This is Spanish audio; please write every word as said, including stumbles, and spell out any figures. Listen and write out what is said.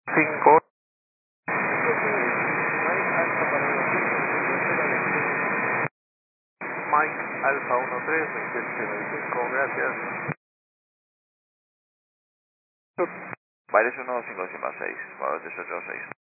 cinco. Mike Alfa uno tres, veintisiete cero cinco, gracias. Varios uno cinco seis, valor dieciocho seis.